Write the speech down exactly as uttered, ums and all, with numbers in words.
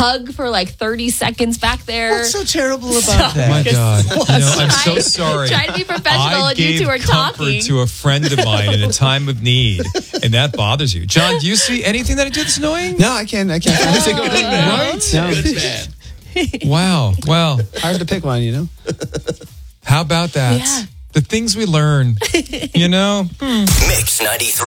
hug for like thirty seconds back there. What's so terrible about that? Oh my God. You know, I'm so Trying- sorry. Trying to be professional I and you gave two are comfort talking. to a friend of mine in a time of need, and that bothers you. John, do you see anything that I do that's annoying? No, I can't. I can't. I can't. Oh. Right? No. Good man. Wow. Well, Hard to pick one, you know? how about that? Yeah. The things we learn, you know? Mix ninety-three.